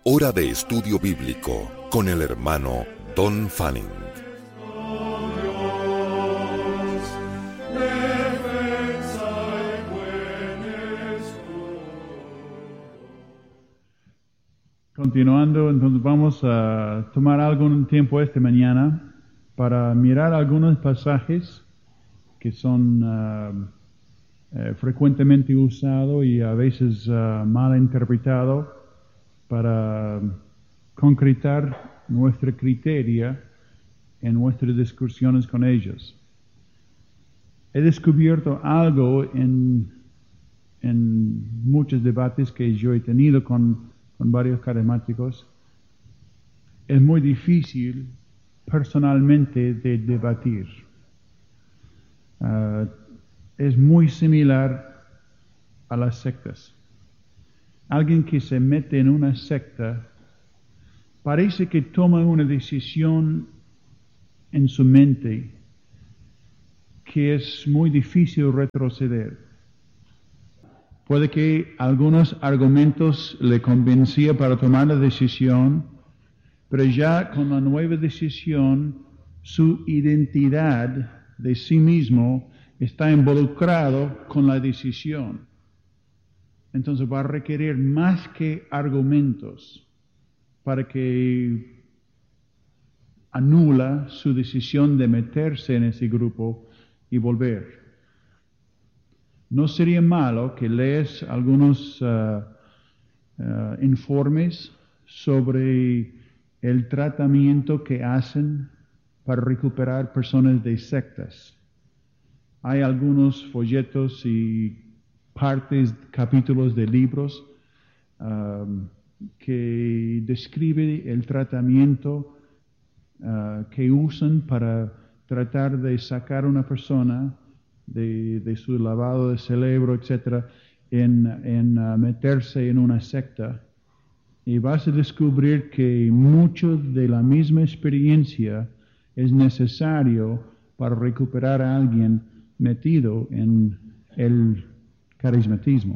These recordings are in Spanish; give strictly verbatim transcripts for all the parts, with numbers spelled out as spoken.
Hora de Estudio Bíblico con el hermano Don Fanning. Continuando, entonces vamos a tomar algún tiempo esta mañana para mirar algunos pasajes que son uh, eh, frecuentemente usados y a veces uh, mal interpretados para concretar nuestro criterio en nuestras discusiones con ellos. He descubierto algo en, en muchos debates que yo he tenido con con varios carismáticos. Es muy difícil personalmente de debatir. Uh, es muy similar a las sectas. Alguien que se mete en una secta parece que toma una decisión en su mente que es muy difícil retroceder. Puede que algunos argumentos le convencían para tomar la decisión, pero ya con la nueva decisión, su identidad de sí mismo está involucrado con la decisión. Entonces va a requerir más que argumentos para que anula su decisión de meterse en ese grupo y volver. No sería malo que lees algunos uh, uh, informes sobre el tratamiento que hacen para recuperar personas de sectas. Hay algunos folletos y partes, capítulos de libros um, que describen el tratamiento uh, que usan para tratar de sacar a una persona De, de su lavado de cerebro, etcétera, en, en uh, meterse en una secta, y vas a descubrir que mucho de la misma experiencia es necesario para recuperar a alguien metido en el carismatismo.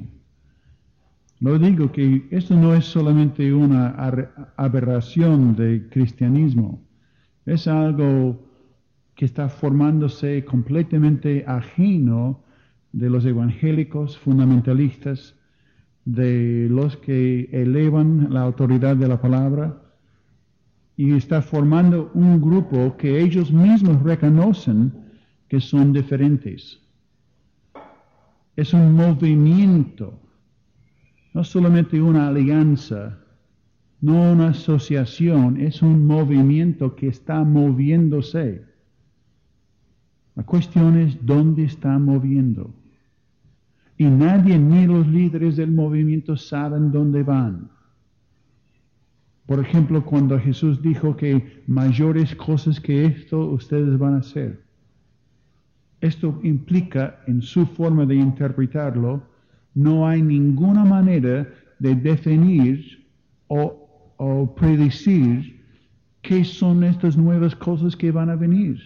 Lo digo que esto no es solamente una aberración del cristianismo, es algo que está formándose completamente ajeno de los evangélicos fundamentalistas, de los que elevan la autoridad de la palabra, y está formando un grupo que ellos mismos reconocen que son diferentes. Es un movimiento, no solamente una alianza, no una asociación, es un movimiento que está moviéndose. La cuestión es dónde está moviendo. Y nadie, ni los líderes del movimiento, saben dónde van. Por ejemplo, cuando Jesús dijo que mayores cosas que esto ustedes van a hacer. Esto implica, en su forma de interpretarlo, no hay ninguna manera de definir o, o predecir qué son estas nuevas cosas que van a venir.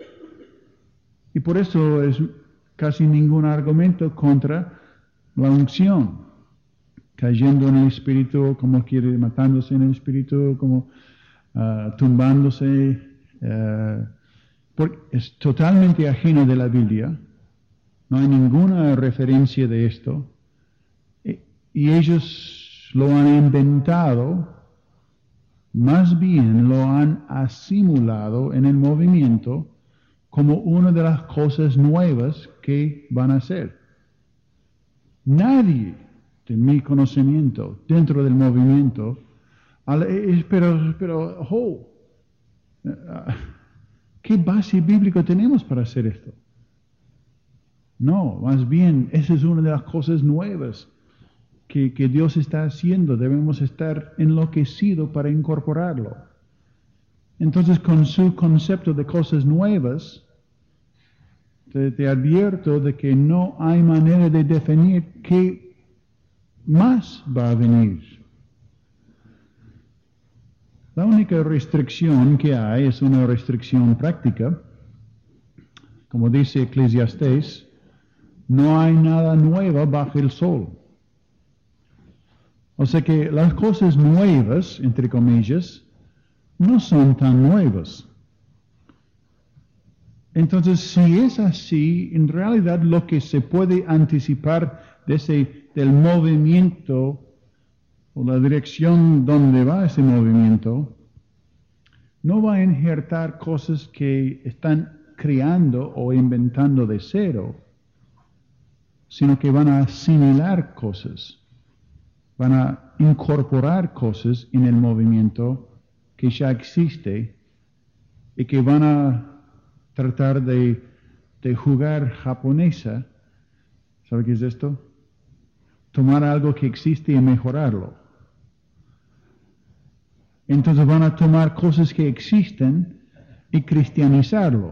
Y por eso es casi ningún argumento contra la unción, cayendo en el espíritu, como quiere, matándose en el espíritu, como uh, tumbándose. Uh, porque es totalmente ajeno de la Biblia, no hay ninguna referencia de esto, y, y ellos lo han inventado, más bien lo han asimilado en el movimiento como una de las cosas nuevas que van a hacer. Nadie, de mi conocimiento, dentro del movimiento, pero, pero oh, ¿qué base bíblica tenemos para hacer esto? No, más bien, esa es una de las cosas nuevas que, que Dios está haciendo. Debemos estar enloquecidos para incorporarlo. Entonces, con su concepto de cosas nuevas, te, te advierto de que no hay manera de definir qué más va a venir. La única restricción que hay es una restricción práctica. Como dice Eclesiastés, no hay nada nuevo bajo el sol. O sea que las cosas nuevas, entre comillas, no son tan nuevas. Entonces, si es así, en realidad lo que se puede anticipar de ese, del movimiento o la dirección donde va ese movimiento, no va a injertar cosas que están creando o inventando de cero, sino que van a asimilar cosas, van a incorporar cosas en el movimiento que ya existe y que van a tratar de, de jugar japonesa. ¿Sabe qué es esto? Tomar algo que existe y mejorarlo. Entonces van a tomar cosas que existen y cristianizarlo.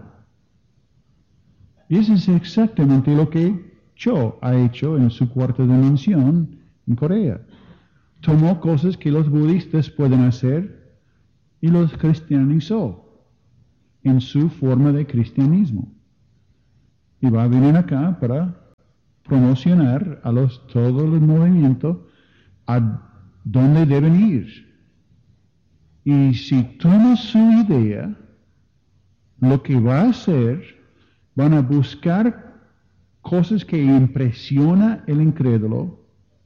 Y eso es exactamente lo que Cho ha hecho en su cuarta dimensión en Corea. Tomó cosas que los budistas pueden hacer y los cristianizó en su forma de cristianismo. Y va a venir acá para promocionar a los, todo el movimiento a dónde deben ir. Y si toma su idea, lo que va a hacer, van a buscar cosas que impresionan el incrédulo,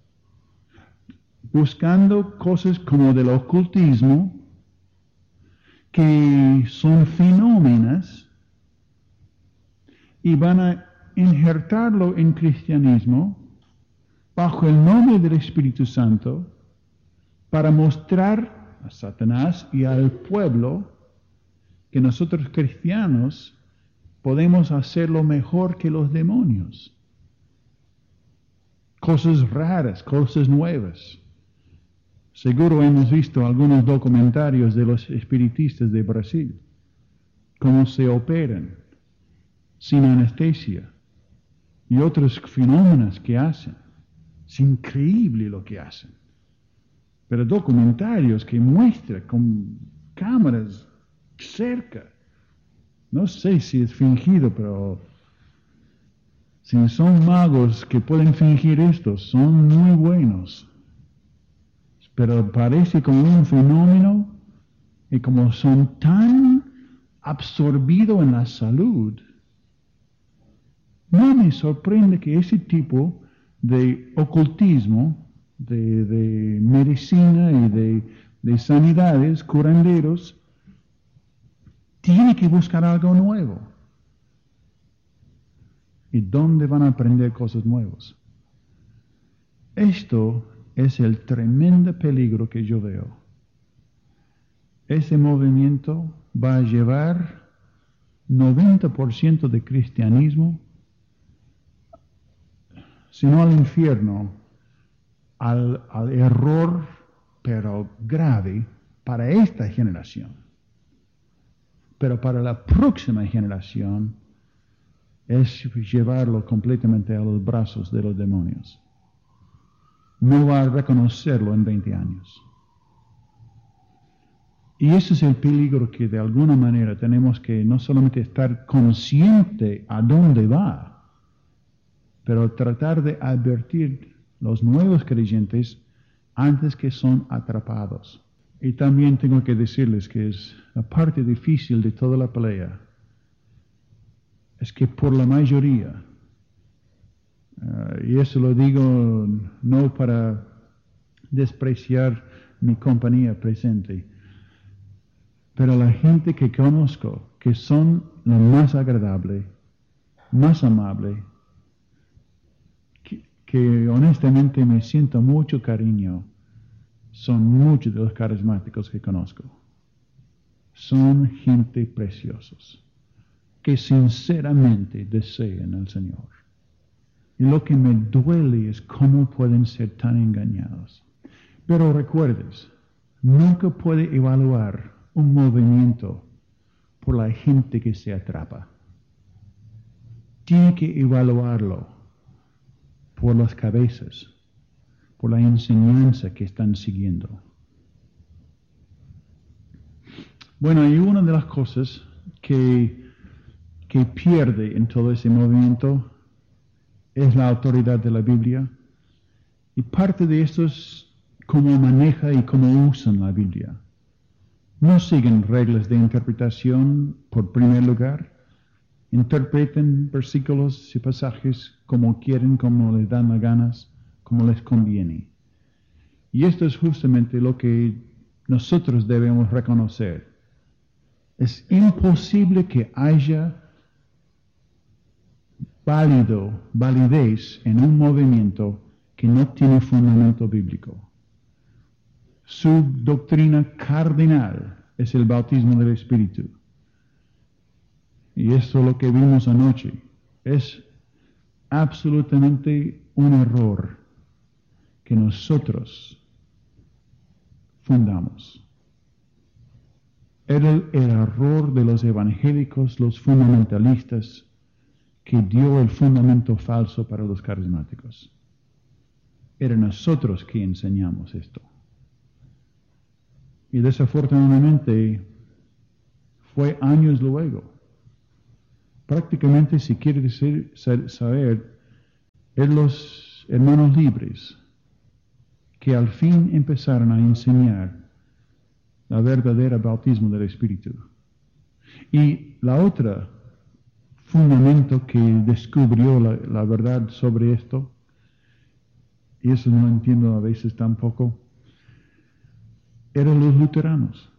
buscando cosas como del ocultismo, que son fenómenos, y van a injertarlo en cristianismo bajo el nombre del Espíritu Santo para mostrar a Satanás y al pueblo que nosotros cristianos podemos hacerlo mejor que los demonios. Cosas raras, cosas nuevas. Seguro hemos visto algunos documentarios de los espiritistas de Brasil, cómo se operan sin anestesia y otros fenómenos que hacen. Es increíble lo que hacen. Pero documentarios que muestran con cámaras cerca. No sé si es fingido, pero si son magos que pueden fingir esto, son muy buenos. Pero parece como un fenómeno y como son tan absorbidos en la salud, no me sorprende que ese tipo de ocultismo, de, de medicina y de, de sanidades, curanderos, tiene que buscar algo nuevo. ¿Y dónde van a aprender cosas nuevas? Esto es el tremendo peligro que yo veo. Ese movimiento va a llevar noventa por ciento de cristianismo, si no al infierno, al, al error, pero grave, para esta generación. Pero para la próxima generación es llevarlo completamente a los brazos de los demonios. No va a reconocerlo en veinte años. Y ese es el peligro que de alguna manera tenemos que no solamente estar consciente a dónde va, pero tratar de advertir los nuevos creyentes antes que son atrapados. Y también tengo que decirles que es la parte difícil de toda la pelea, es que por la mayoría, Uh, y eso lo digo no para despreciar mi compañía presente, pero la gente que conozco, que son la más agradable, más amable, que, que honestamente me siento mucho cariño, son muchos de los carismáticos que conozco. Son gente preciosos, que sinceramente desean al Señor. Y lo que me duele es cómo pueden ser tan engañados. Pero recuerdes, nunca puede evaluar un movimiento por la gente que se atrapa. Tiene que evaluarlo por las cabezas, por la enseñanza que están siguiendo. Bueno, y una de las cosas que, que pierde en todo ese movimiento es la autoridad de la Biblia. Y parte de estas cómo maneja y cómo usan la Biblia. No siguen reglas de interpretación por primer lugar. Interpreten versículos y pasajes como quieren, como les dan las ganas, como les conviene. Y esto es justamente lo que nosotros debemos reconocer. Es imposible que haya válido, validez en un movimiento que no tiene fundamento bíblico. Su doctrina cardinal es el bautismo del Espíritu. Y esto es lo que vimos anoche. Es absolutamente un error que nosotros fundamos. Era el, el error de los evangélicos, los fundamentalistas, que dio el fundamento falso para los carismáticos. Era nosotros que enseñamos esto. Y desafortunadamente fue años luego. Prácticamente, si quiere decir, saber, en los hermanos libres que al fin empezaron a enseñar la verdadera bautismo del Espíritu. Y la otra fundamento que descubrió la, la verdad sobre esto, y eso no entiendo a veces tampoco, eran los luteranos.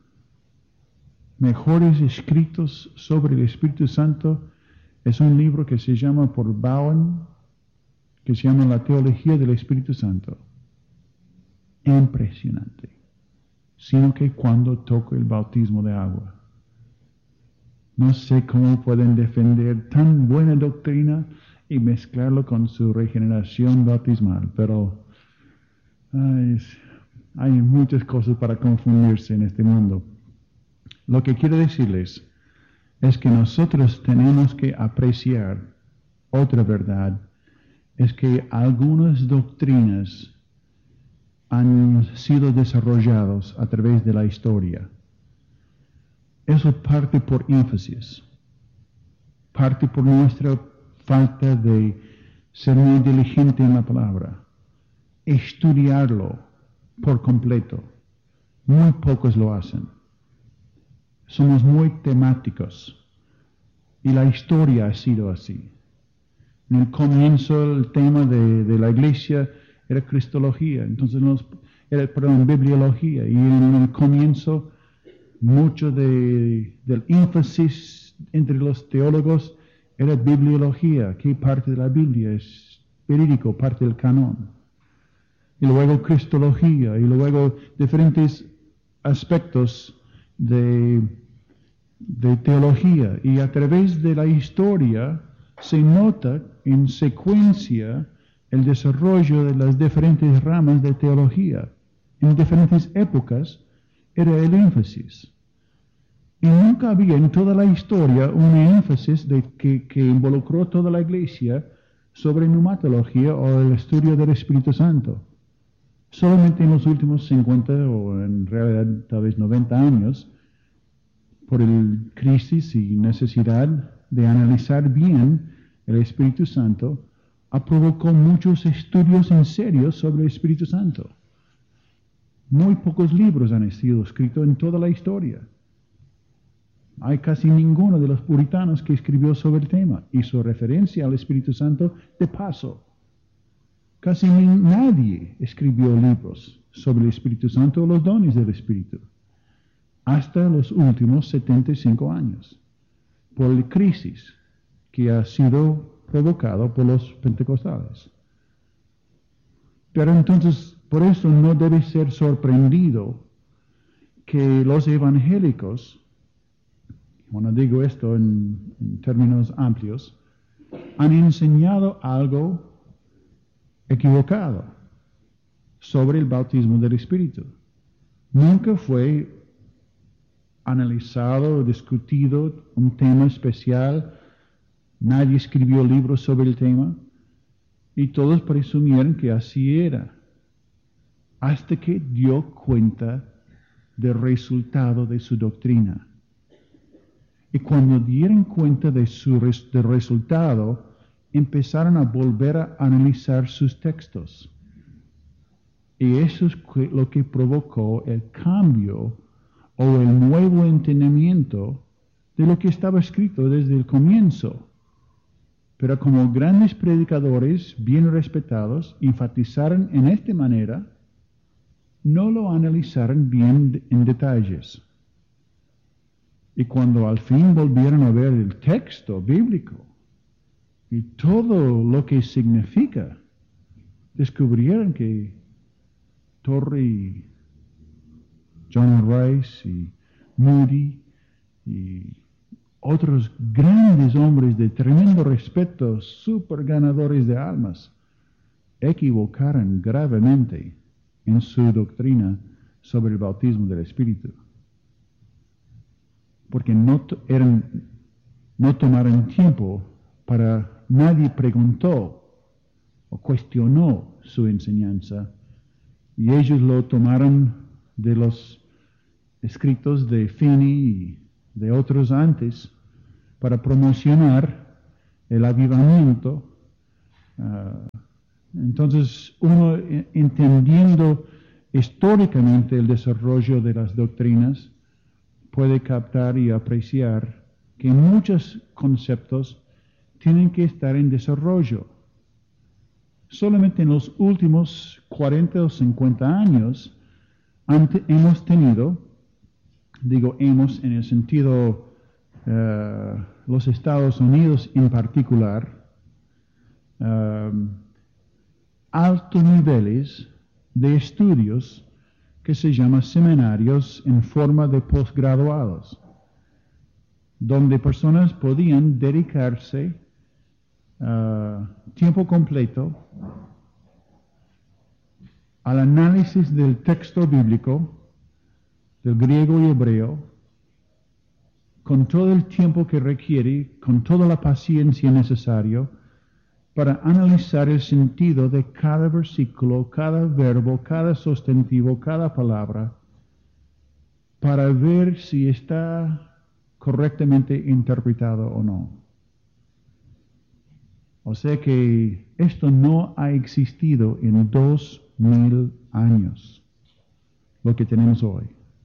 Mejores escritos sobre el Espíritu Santo es un libro que se llama por Bowen, que se llama La Teología del Espíritu Santo. Impresionante. Sino que cuando toca el bautismo de agua. No sé cómo pueden defender tan buena doctrina y mezclarlo con su regeneración bautismal, pero ay, hay muchas cosas para confundirse en este mundo. Lo que quiero decirles es que nosotros tenemos que apreciar otra verdad, es que algunas doctrinas han sido desarrolladas a través de la historia. Eso parte por énfasis, parte por nuestra falta de ser muy diligente en la palabra, estudiarlo por completo. Muy pocos lo hacen. Somos muy temáticos y la historia ha sido así. En el comienzo el tema de, de la iglesia era cristología, entonces nos, era, perdón, bibliología, y en el comienzo mucho de, del énfasis entre los teólogos era bibliología, qué parte de la Biblia es verídico, parte del canon. Y luego cristología, y luego diferentes aspectos de, de teología. Y a través de la historia se nota en secuencia el desarrollo de las diferentes ramas de teología. En diferentes épocas era el énfasis. Y nunca había en toda la historia un énfasis de que, que involucró toda la iglesia sobre pneumatología o el estudio del Espíritu Santo. Solamente en los últimos cincuenta o en realidad tal vez noventa años, por el crisis y necesidad de analizar bien el Espíritu Santo, ha provocado muchos estudios en serio sobre el Espíritu Santo. Muy pocos libros han sido escritos en toda la historia. Hay casi ninguno de los puritanos que escribió sobre el tema. Hizo referencia al Espíritu Santo de paso. Casi ni, nadie escribió libros sobre el Espíritu Santo o los dones del Espíritu. Hasta los últimos setenta y cinco años. Por la crisis que ha sido provocado por los pentecostales. Pero entonces, por eso no debe ser sorprendido que los evangélicos, bueno, digo esto en, en términos amplios, han enseñado algo equivocado sobre el bautismo del Espíritu. Nunca fue analizado o discutido un tema especial. Nadie escribió libros sobre el tema y todos presumieron que así era, hasta que dio cuenta del resultado de su doctrina. Y cuando dieron cuenta de su res, del resultado, empezaron a volver a analizar sus textos. Y eso es lo que provocó el cambio o el nuevo entendimiento de lo que estaba escrito desde el comienzo. Pero como grandes predicadores bien respetados enfatizaron en esta manera, no lo analizaron bien en detalles. Y cuando al fin volvieron a ver el texto bíblico y todo lo que significa, descubrieron que Torrey, John Rice y Moody y otros grandes hombres de tremendo respeto, super ganadores de almas, equivocaron gravemente en su doctrina sobre el bautismo del Espíritu. Porque no, eran, no tomaron tiempo para, nadie preguntó o cuestionó su enseñanza, y ellos lo tomaron de los escritos de Finney y de otros antes para promocionar el avivamiento. Uh, entonces, uno entendiendo históricamente el desarrollo de las doctrinas, puede captar y apreciar que muchos conceptos tienen que estar en desarrollo. Solamente en los últimos cuarenta o cincuenta años ante, hemos tenido, digo hemos en el sentido uh, los Estados Unidos en particular, uh, altos niveles de estudios que se llaman seminarios en forma de posgraduados, donde personas podían dedicarse uh, tiempo completo al análisis del texto bíblico, del griego y hebreo, con todo el tiempo que requiere, con toda la paciencia necesaria, para analizar el sentido de cada versículo, cada verbo, cada sustantivo, cada palabra, para ver si está correctamente interpretado o no. O sea que esto no ha existido en dos mil años, lo que tenemos hoy.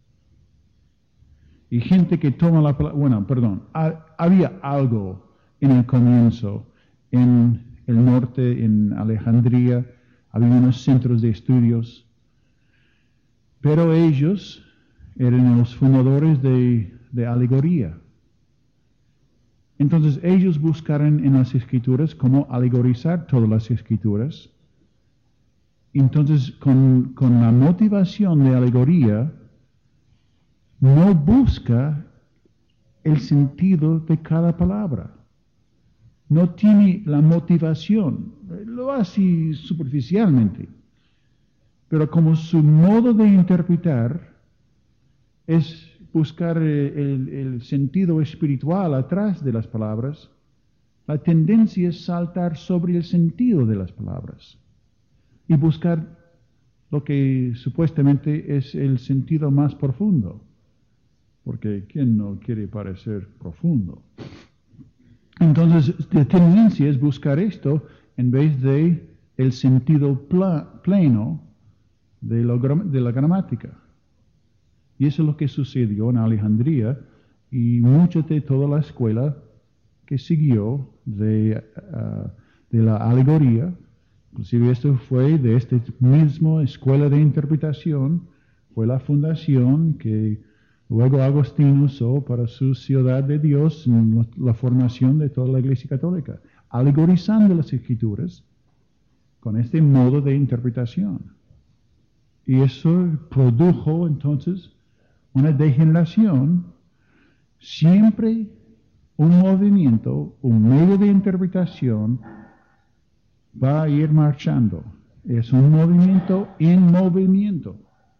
Y gente que toma la palabra, bueno, perdón, ha, había algo en el comienzo, en el norte, en Alejandría, había unos centros de estudios, pero ellos eran los fundadores de, de alegoría. Entonces ellos buscaron en las escrituras cómo alegorizar todas las escrituras. Entonces con, con la motivación de alegoría, no busca el sentido de cada palabra. No tiene la motivación, lo hace superficialmente, pero como su modo de interpretar es buscar el, el sentido espiritual atrás de las palabras, la tendencia es saltar sobre el sentido de las palabras y buscar lo que supuestamente es el sentido más profundo, porque ¿quién no quiere parecer profundo? Entonces, la tendencia es buscar esto en vez de el sentido pla, pleno de, lo, de la gramática. Y eso es lo que sucedió en Alejandría y mucha de toda la escuela que siguió de, uh, de la alegoría. Inclusive esto fue de esta misma escuela de interpretación, fue la fundación que luego Agustín usó para su ciudad de Dios en la formación de toda la Iglesia Católica, alegorizando las Escrituras con este modo de interpretación. Y eso produjo entonces una degeneración, siempre un movimiento, un medio de interpretación va a ir marchando. Es un movimiento en movimiento.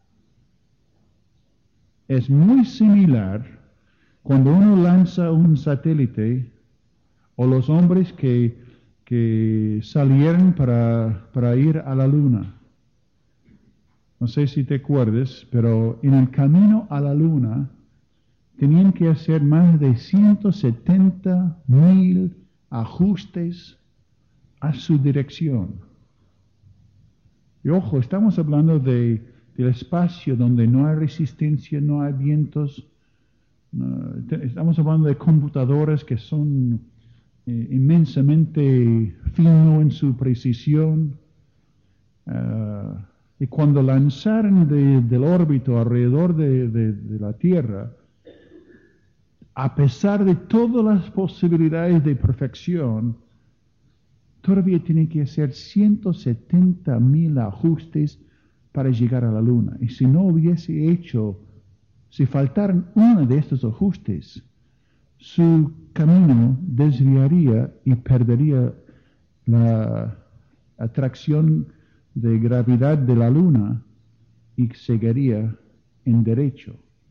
Es muy similar cuando uno lanza un satélite o los hombres que, que salieron para, para ir a la luna. No sé si te acuerdas, pero en el camino a la luna tenían que hacer más de ciento setenta mil ajustes a su dirección. Y ojo, estamos hablando de, del espacio donde no hay resistencia, no hay vientos. Uh, estamos hablando de computadoras que son eh, inmensamente finos en su precisión. Uh, y cuando lanzaron de, del órbito alrededor de, de, de la Tierra, a pesar de todas las posibilidades de perfección, todavía tienen que hacer ciento setenta mil ajustes para llegar a la Luna. Y si no hubiese hecho, si faltaran uno de estos ajustes, su camino desviaría y perdería la atracción de gravedad de la Luna y seguiría en derecho.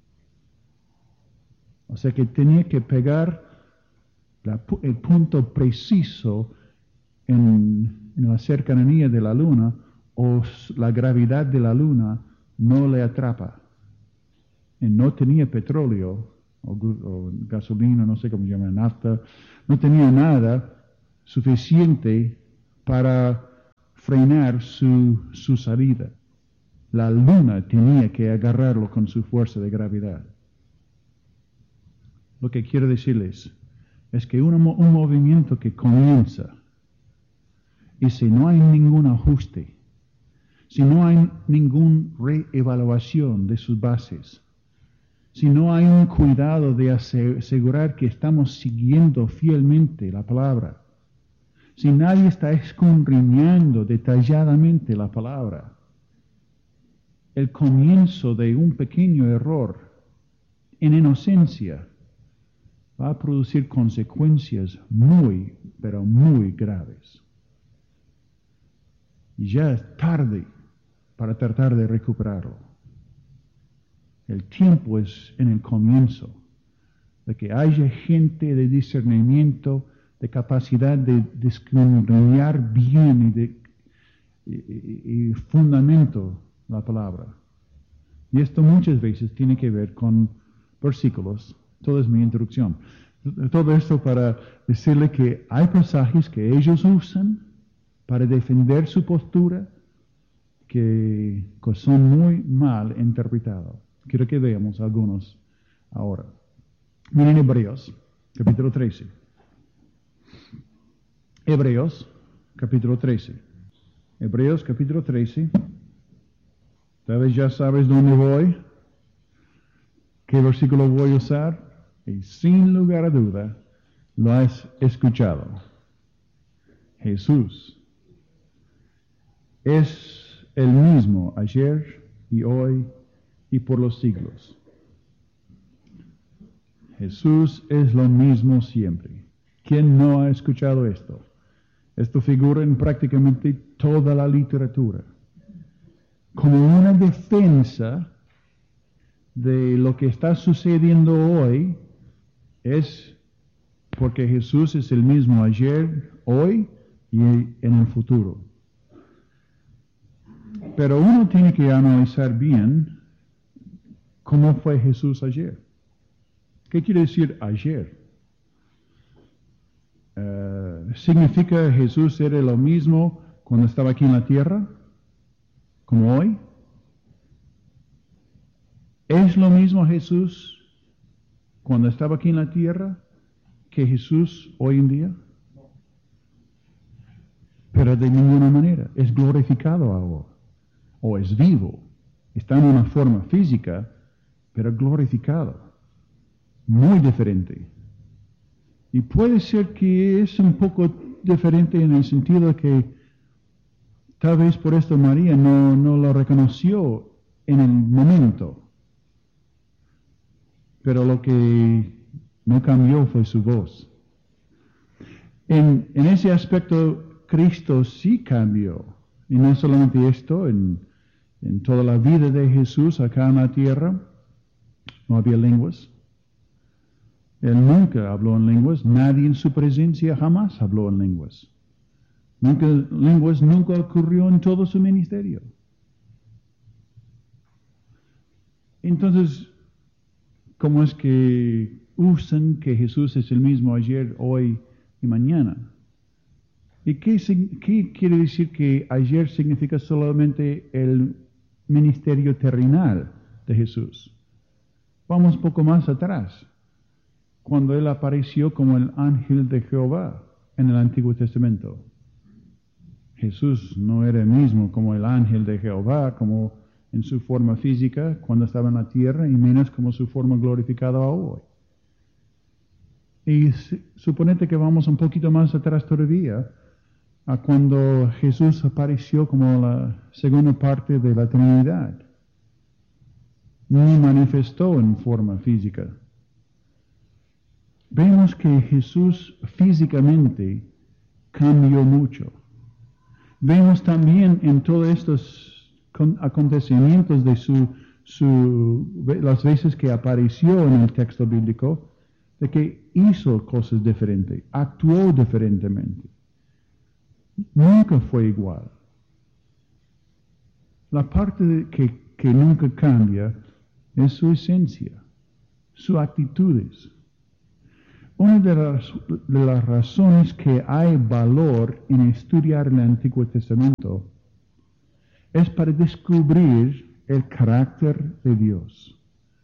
O sea que tenía que pegar la, el punto preciso en, en la cercanía de la Luna, o la gravedad de la Luna no le atrapa. Y no tenía petróleo o, o gasolina, no sé cómo se llama, nafta, no tenía nada suficiente para frenar su, su salida. La Luna tenía que agarrarlo con su fuerza de gravedad. Lo que quiero decirles es que un, un movimiento que comienza y si no hay ningún ajuste, si no hay ninguna reevaluación de sus bases, si no hay un cuidado de asegurar que estamos siguiendo fielmente la palabra, si nadie está escudriñando detalladamente la palabra, el comienzo de un pequeño error en inocencia va a producir consecuencias muy, pero muy graves. Y ya es tarde para tratar de recuperarlo. El tiempo es en el comienzo, de que haya gente de discernimiento, de capacidad de discriminar bien y de y, y, y fundamento la palabra. Y esto muchas veces tiene que ver con versículos. Toda es mi introducción. Todo esto para decirle que hay pasajes que ellos usan para defender su postura que, que son muy mal interpretados. Quiero que veamos algunos ahora. Miren Hebreos, capítulo trece. Hebreos, capítulo trece. Hebreos, capítulo trece. Tal vez ya sabes dónde voy, qué versículo voy a usar, y sin lugar a duda lo has escuchado. Jesús es el mismo ayer y hoy y por los siglos. Jesús es lo mismo siempre. ¿Quién no ha escuchado esto? Esto figura en prácticamente toda la literatura como una defensa de lo que está sucediendo hoy. Es porque Jesús es el mismo ayer, hoy y en el futuro. Pero uno tiene que analizar bien cómo fue Jesús ayer. ¿Qué quiere decir ayer? Uh, ¿Significa Jesús era lo mismo cuando estaba aquí en la tierra como hoy? ¿Es lo mismo Jesús cuando estaba aquí en la tierra que Jesús hoy en día? Pero de ninguna manera. Es glorificado ahora. O es vivo. Está en una forma física, pero glorificado. Muy diferente. Y puede ser que es un poco diferente en el sentido de que tal vez por esto María no, no lo reconoció en el momento. Pero lo que no cambió fue su voz. En, en ese aspecto, Cristo sí cambió. Y no solamente esto, en, en toda la vida de Jesús acá en la tierra, no había lenguas. Él nunca habló en lenguas. Nadie en su presencia jamás habló en lenguas. Nunca, lenguas nunca ocurrió en todo su ministerio. Entonces, ¿cómo es que usan que Jesús es el mismo ayer, hoy y mañana? ¿Y qué, qué quiere decir que ayer significa solamente el ministerio terrenal de Jesús? Vamos un poco más atrás, cuando Él apareció como el ángel de Jehová en el Antiguo Testamento. Jesús no era el mismo como el ángel de Jehová, como en su forma física cuando estaba en la tierra, y menos como su forma glorificada hoy. Y suponete que vamos un poquito más atrás todavía, a cuando Jesús apareció como la segunda parte de la Trinidad. Ni manifestó en forma física. Vemos que Jesús físicamente cambió mucho. Vemos también en todos estos acontecimientos de su, su, las veces que apareció en el texto bíblico, de que hizo cosas diferentes, actuó diferentemente. Nunca fue igual. La parte de que, que nunca cambia es su esencia, sus actitudes. Una de las, de las razones que hay valor en estudiar el Antiguo Testamento es para descubrir el carácter de Dios.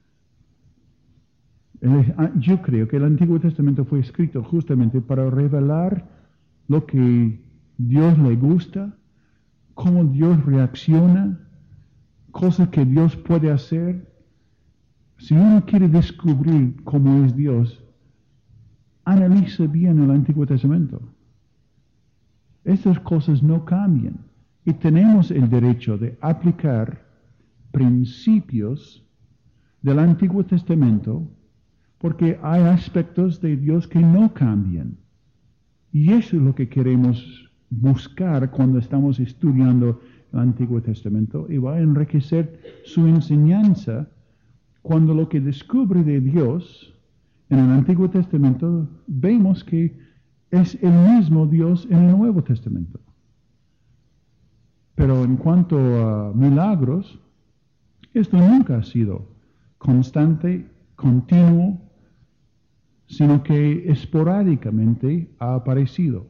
El, yo creo que el Antiguo Testamento fue escrito justamente para revelar lo que Dios le gusta, cómo Dios reacciona, cosas que Dios puede hacer. Si uno quiere descubrir cómo es Dios, analiza bien el Antiguo Testamento. Estas cosas no cambian y tenemos el derecho de aplicar principios del Antiguo Testamento porque hay aspectos de Dios que no cambian. Y eso es lo que queremos buscar cuando estamos estudiando el Antiguo Testamento y va a enriquecer su enseñanza cuando lo que descubre de Dios en el Antiguo Testamento vemos que es el mismo Dios en el Nuevo Testamento. Pero en cuanto a milagros, esto nunca ha sido constante, continuo, sino que esporádicamente ha aparecido.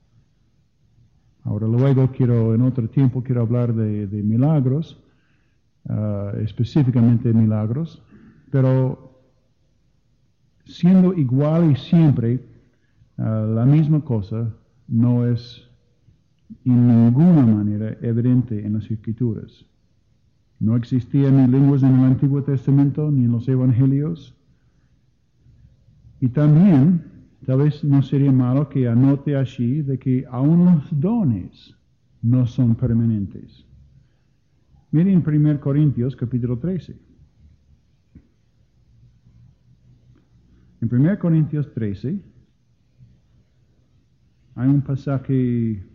Ahora luego quiero, en otro tiempo quiero hablar de, de milagros, uh, específicamente de milagros, pero siendo igual y siempre uh, la misma cosa no es en ninguna manera evidente en las Escrituras. No existían ni lenguas en el Antiguo Testamento ni en los Evangelios. Y también, tal vez no sería malo que anote allí de que aún los dones no son permanentes. Miren primera Corintios capítulo trece. En primera Corintios trece hay un pasaje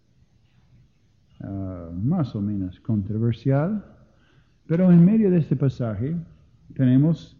uh, más o menos controversial, pero en medio de este pasaje tenemos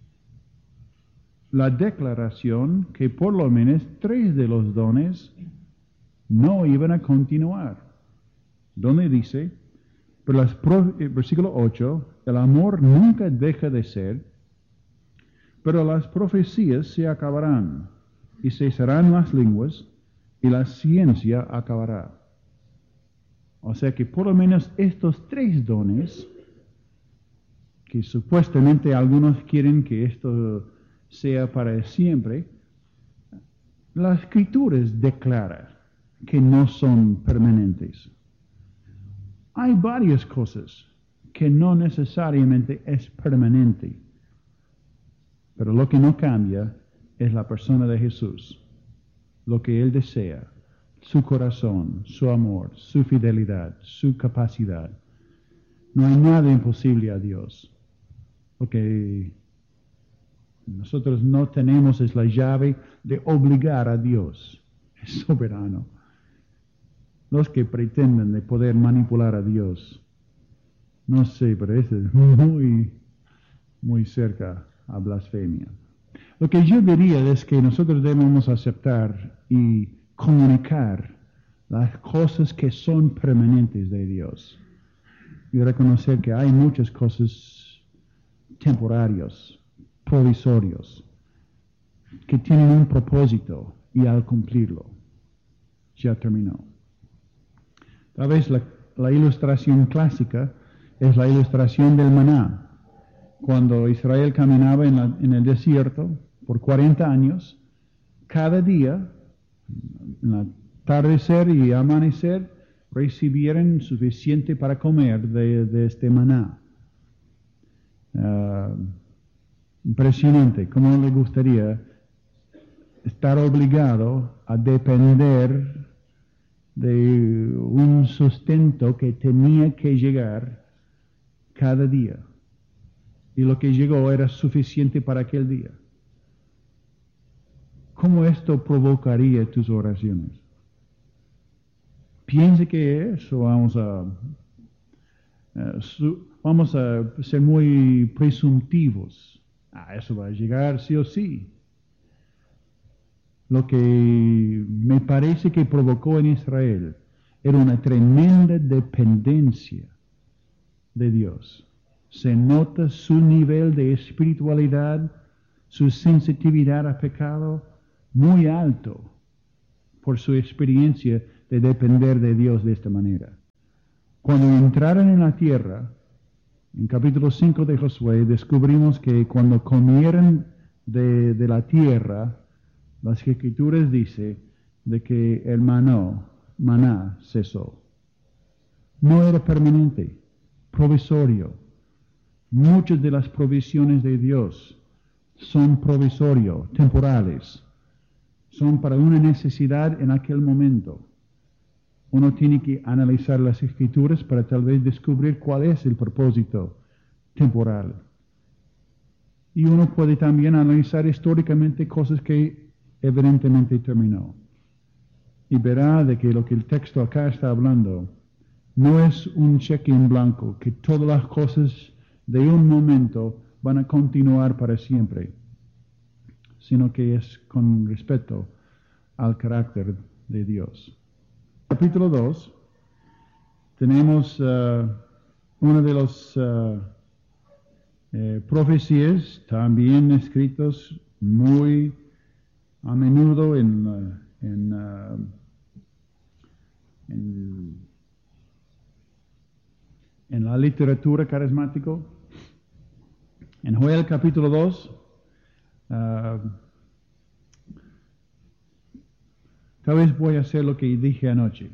la declaración que por lo menos tres de los dones no iban a continuar. Donde dice, pero las pro, versículo ocho, el amor nunca deja de ser, pero las profecías se acabarán, y cesarán las lenguas, y la ciencia acabará. O sea que por lo menos estos tres dones, que supuestamente algunos quieren que esto sea para siempre, la Escritura declara que no son permanentes. Hay varias cosas que no necesariamente es permanente, pero lo que no cambia es la persona de Jesús, lo que Él desea, su corazón, su amor, su fidelidad, su capacidad. No hay nada imposible a Dios. Lo que nosotros no tenemos es la llave de obligar a Dios. Es soberano. Los que pretenden de poder manipular a Dios, no sé, pero eso es muy, muy cerca a blasfemia. Lo que yo diría es que nosotros debemos aceptar y comunicar las cosas que son permanentes de Dios y reconocer que hay muchas cosas temporarias, provisorios, que tienen un propósito y al cumplirlo ya terminó. Tal vez la, la ilustración clásica es la ilustración del maná. Cuando Israel caminaba en, la, en el desierto por cuarenta años, cada día, en el atardecer y amanecer, recibieron suficiente para comer de, de este maná. Uh, impresionante. ¿Cómo le gustaría estar obligado a depender de un sustento que tenía que llegar cada día? Y lo que llegó era suficiente para aquel día. ¿Cómo esto provocaría tus oraciones? Piense que eso vamos a, uh, su, vamos a ser muy presuntivos. Ah, eso va a llegar sí o sí. Lo que me parece que provocó en Israel era una tremenda dependencia de Dios. Se nota su nivel de espiritualidad, su sensitividad a pecado muy alto por su experiencia de depender de Dios de esta manera. Cuando entraron en la tierra, en capítulo cinco de Josué, descubrimos que cuando comieron de, de la tierra, las Escrituras dicen de que el maná, maná cesó. No era permanente, provisorio. Muchas de las provisiones de Dios son provisorios, temporales. Son para una necesidad en aquel momento. Uno tiene que analizar las Escrituras para tal vez descubrir cuál es el propósito temporal. Y uno puede también analizar históricamente cosas que evidentemente terminó. Y verá de que lo que el texto acá está hablando no es un cheque en blanco, que todas las cosas de un momento van a continuar para siempre, sino que es con respeto al carácter de Dios. Capítulo dos, tenemos uh, una de las uh, eh, profecías también escritos muy a menudo en, uh, en, uh, en, en la literatura carismática. En Joel capítulo dos, uh, tal vez voy a hacer lo que dije anoche.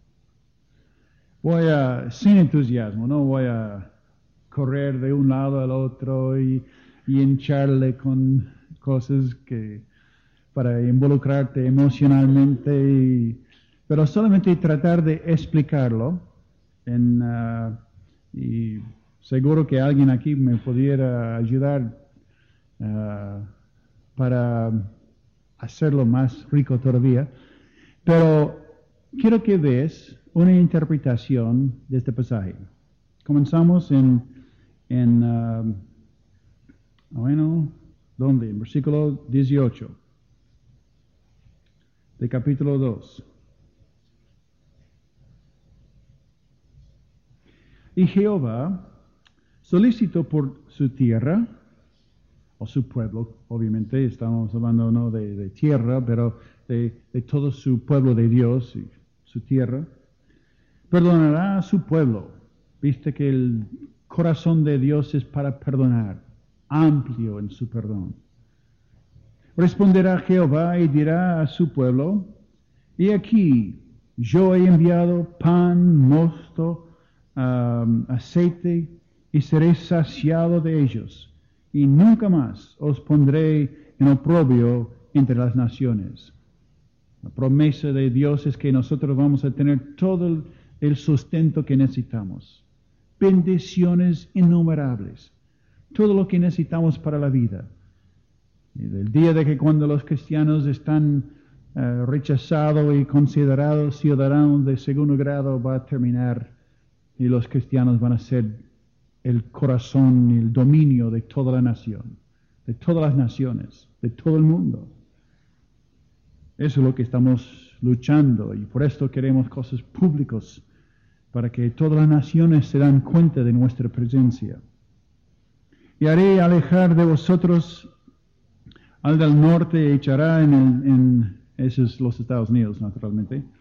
Voy a, sin entusiasmo, no voy a correr de un lado al otro y, y hincharle con cosas que para involucrarte emocionalmente, y, pero solamente tratar de explicarlo. En, uh, y seguro que alguien aquí me pudiera ayudar uh, para hacerlo más rico todavía. Pero quiero que veas una interpretación de este pasaje. Comenzamos en, en uh, bueno, ¿dónde? En versículo dieciocho de capítulo dos. Y Jehová solicitó por su tierra, o su pueblo, obviamente, estamos hablando no de, de tierra, pero de, de todo su pueblo de Dios y su tierra, perdonará a su pueblo. Viste que el corazón de Dios es para perdonar, amplio en su perdón. Responderá Jehová y dirá a su pueblo: y aquí yo he enviado pan, mosto, um, aceite, y seré saciado de ellos, y nunca más os pondré en oprobio entre las naciones. La promesa de Dios es que nosotros vamos a tener todo el, el sustento que necesitamos, bendiciones innumerables, todo lo que necesitamos para la vida. Y del día de que cuando los cristianos están uh, rechazados y considerados ciudadanos de segundo grado va a terminar, y los cristianos van a ser el corazón y el dominio de toda la nación, de todas las naciones, de todo el mundo. Eso es lo que estamos luchando, y por esto queremos cosas públicas, para que todas las naciones se dan cuenta de nuestra presencia. Y haré alejar de vosotros al del norte, echará en, el, en esos los Estados Unidos, naturalmente,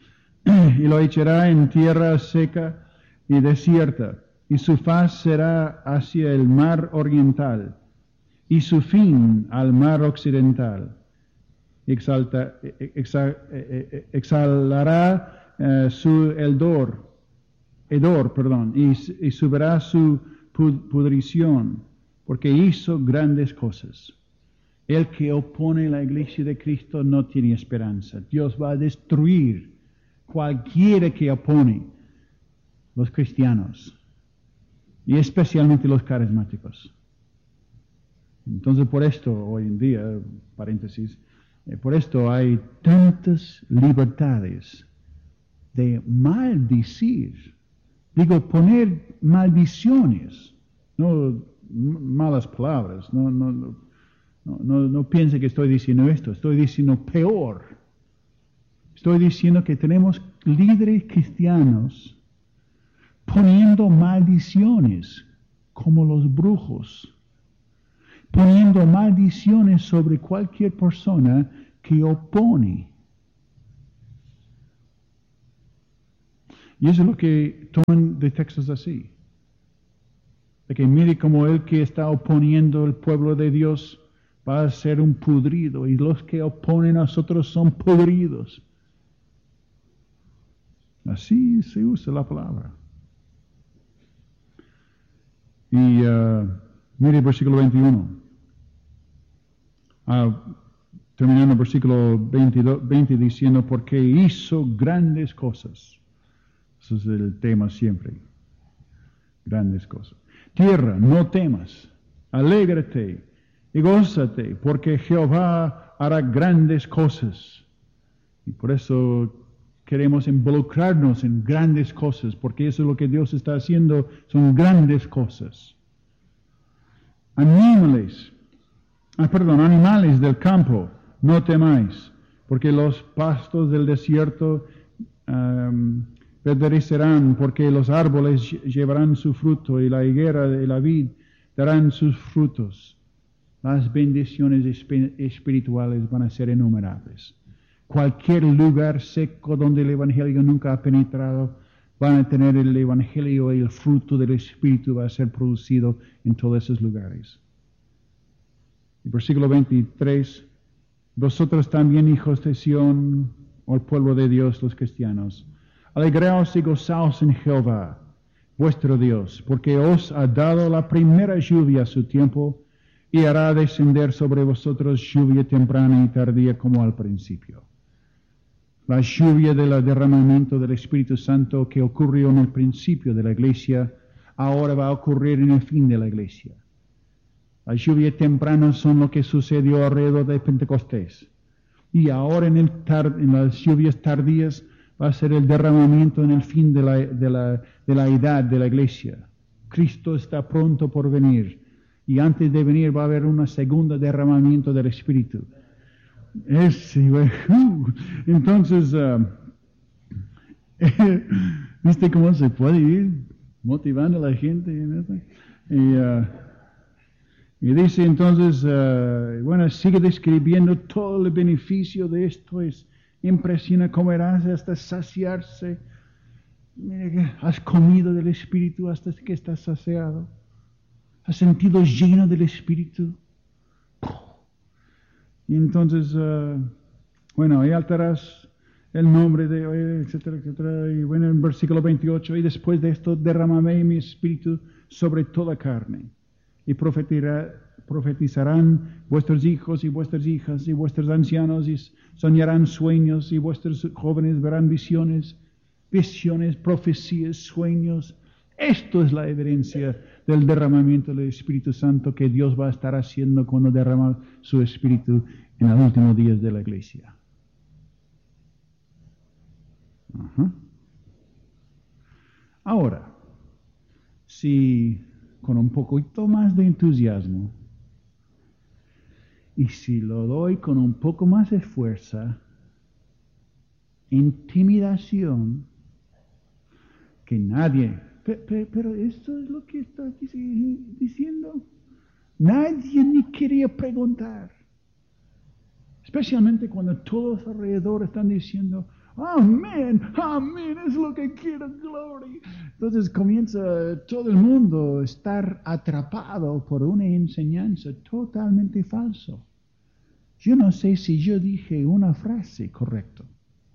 y lo echará en tierra seca y desierta, y su faz será hacia el mar oriental, y su fin al mar occidental. Exalta, exa, exhalará uh, su eldor, hedor, perdón, y, y subirá su pudrición, porque hizo grandes cosas. El que opone la iglesia de Cristo no tiene esperanza. Dios va a destruir cualquiera que opone los cristianos, y especialmente los carismáticos. Entonces, por esto, hoy en día, paréntesis, eh, por esto hay tantas libertades de maldecir. Digo, poner maldiciones, no malas palabras. No, no, no, no, no piense que estoy diciendo esto. Estoy diciendo peor. Estoy diciendo que tenemos líderes cristianos poniendo maldiciones como los brujos, poniendo maldiciones sobre cualquier persona que opone. Y eso es lo que toman de textos así. De que mire como el que está oponiendo el pueblo de Dios va a ser un pudrido, y los que oponen a nosotros son pudridos. Así se usa la palabra. Y uh, mire el versículo veintiuno. Uh, terminando el versículo veintidós, veinte diciendo, porque hizo grandes cosas. Ese es el tema siempre. Grandes cosas. Tierra, no temas, alégrate y gózate, porque Jehová hará grandes cosas. Y por eso queremos involucrarnos en grandes cosas, porque eso es lo que Dios está haciendo, son grandes cosas. Animales, ah, perdón, animales del campo, no temáis, porque los pastos del desierto um, perecerán, porque los árboles llevarán su fruto, y la higuera y la vid darán sus frutos. Las bendiciones espirituales van a ser innumerables. Cualquier lugar seco donde el Evangelio nunca ha penetrado, van a tener el Evangelio, y el fruto del Espíritu va a ser producido en todos esos lugares. Y versículo veintitrés, vosotros también, hijos de Sión, o el pueblo de Dios, los cristianos, alegraos y gozaos en Jehová, vuestro Dios, porque os ha dado la primera lluvia a su tiempo, y hará descender sobre vosotros lluvia temprana y tardía como al principio. La lluvia del derramamiento del Espíritu Santo que ocurrió en el principio de la iglesia, ahora va a ocurrir en el fin de la iglesia. La lluvia temprana son lo que sucedió alrededor de Pentecostés. Y ahora en, el tar, en las lluvias tardías va a ser el derramamiento en el fin de la, de, la, de la edad de la iglesia. Cristo está pronto por venir. Y antes de venir va a haber un segundo derramamiento del Espíritu. Es, uh, entonces, uh, ¿viste cómo se puede ir motivando a la gente? Y, uh, y dice entonces, uh, bueno, sigue describiendo todo el beneficio de esto. Es impresionante, comerás hasta saciarse. Mira que has comido del Espíritu hasta que estás saciado. Has sentido lleno del Espíritu. Y entonces, uh, bueno, ahí alteras el nombre de, etcétera, etcétera. Y bueno, en versículo veintiocho, y después de esto derramaré mi Espíritu sobre toda carne. Y profetizarán vuestros hijos y vuestras hijas y vuestros ancianos, y soñarán sueños, y vuestros jóvenes verán visiones, visiones, profecías, sueños. Esto es la evidencia del derramamiento del Espíritu Santo que Dios va a estar haciendo cuando derrama su Espíritu en los últimos días de la iglesia. Ajá. Ahora, si con un poquito más de entusiasmo, y si lo doy con un poco más de fuerza, intimidación, que nadie... Pero, pero esto es lo que está diciendo. Nadie ni quería preguntar. Especialmente cuando todos alrededor están diciendo, Amén, amén, es lo que quiero, gloria. Entonces comienza todo el mundo a estar atrapado por una enseñanza totalmente falsa. Yo no sé si yo dije una frase correcta.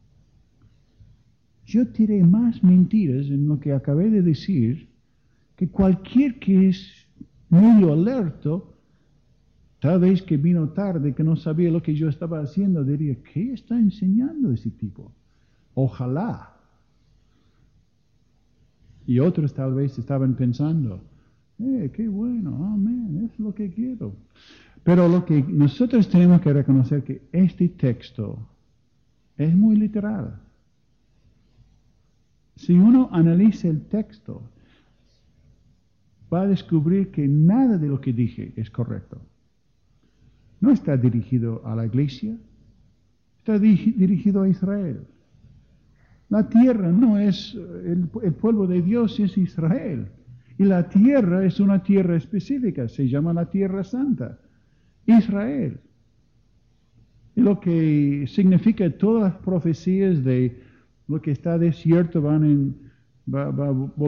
Yo tiré más mentiras en lo que acabé de decir que cualquier que es muy alerto, tal vez que vino tarde, que no sabía lo que yo estaba haciendo, diría, ¿qué está enseñando ese tipo? Ojalá. Y otros tal vez estaban pensando, eh, qué bueno, amén, es lo que quiero. Pero lo que nosotros tenemos que reconocer que este texto es muy literal. Si uno analiza el texto, va a descubrir que nada de lo que dije es correcto. No está dirigido a la iglesia, está di- dirigido a Israel. La tierra no es, el, el pueblo de Dios es Israel. Y la tierra es una tierra específica, se llama la Tierra Santa, Israel. Y lo que significa todas las profecías de lo que está desierto van en, va, va a